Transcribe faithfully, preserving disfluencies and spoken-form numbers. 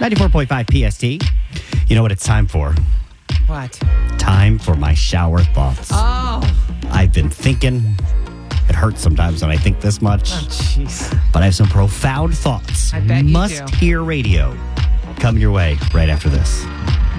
ninety-four point five P S T. You know what it's time for? What? Time for my shower thoughts. Oh. I've been thinking. It hurts sometimes when I think this much. Oh, jeez. But I have some profound thoughts. I bet you Must do. hear radio. Coming your way right after this.